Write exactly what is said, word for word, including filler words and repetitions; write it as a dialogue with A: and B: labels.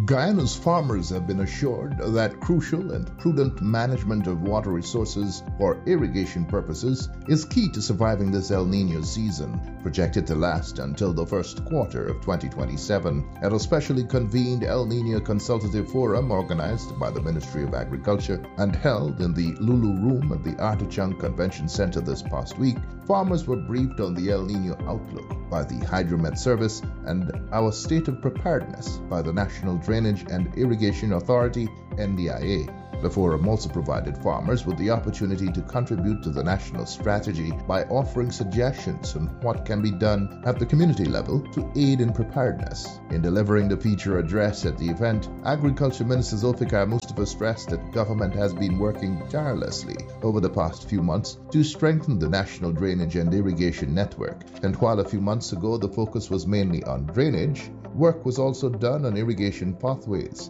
A: Guyana's farmers have been assured that crucial and prudent management of water resources for irrigation purposes is key to surviving this El Niño season, projected to last until the first quarter of twenty twenty-seven. At a specially convened El Niño Consultative Forum organized by the Ministry of Agriculture and held in the Lulu Room at the Artichunk Convention Center this past week, farmers were briefed on the El Niño outlook by the Hydromet Service and our state of preparedness by the National Drainage and Irrigation Authority, N D I A. The forum also provided farmers with the opportunity to contribute to the national strategy by offering suggestions on what can be done at the community level to aid in preparedness. In delivering the feature address at the event, Agriculture Minister Zulfikar Mustafa stressed that government has been working tirelessly over the past few months to strengthen the national drainage and irrigation network. And while a few months ago the focus was mainly on drainage, work was also done on irrigation pathways.